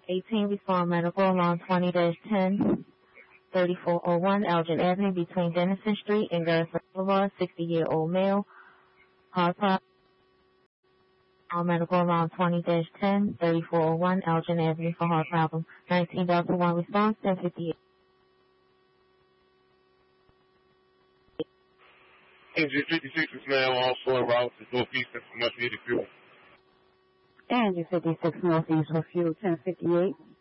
18, respond medical alarm 20-10, 3401 Elgin Avenue between Dennison Street and Garrison Boulevard, 60-year-old male, heart problem. Medical alarm 20-10, 3401 Elgin Avenue for heart problem. 19 Delta 1 response, 1058. Engine 56 is now also en route to Northeast for much needed fuel. Engine 56 Northeast for fuel, 1058.